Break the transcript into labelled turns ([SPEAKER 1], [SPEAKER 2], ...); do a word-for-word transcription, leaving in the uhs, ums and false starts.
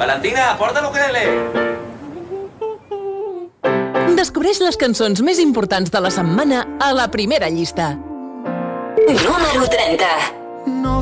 [SPEAKER 1] Valentina, porta l'ukelele!
[SPEAKER 2] Descobreix les cançons més importants de la setmana a la primera llista.
[SPEAKER 3] Número trenta.